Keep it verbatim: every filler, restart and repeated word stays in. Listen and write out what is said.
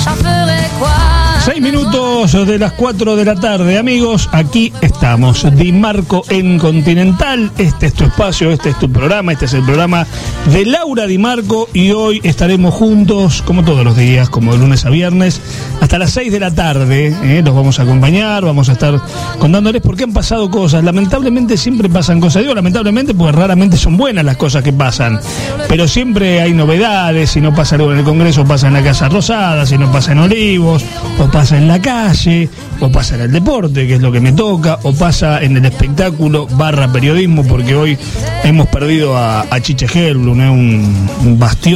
Seis minutos de las cuatro de la tarde, amigos, aquí estamos, Di Marco en Continental. Este es tu espacio, este es tu programa, este es el programa de Laura Di Marco y hoy estaremos juntos, como todos los días, como de lunes a viernes, hasta las seis de la tarde, ¿eh? Los vamos a acompañar, vamos a estar contándoles por qué han pasado cosas. Lamentablemente siempre pasan cosas, digo lamentablemente porque raramente son buenas las cosas que pasan, pero siempre hay novedades. Si no pasa algo en el Congreso, pasa en la Casa Rosada, si no pasa en Olivos, o pasa en la calle, o pasa en el deporte, que es lo que me toca, o pasa en el espectáculo barra periodismo, porque hoy hemos perdido a, a Chiche Helblum, ¿eh? un, un bastión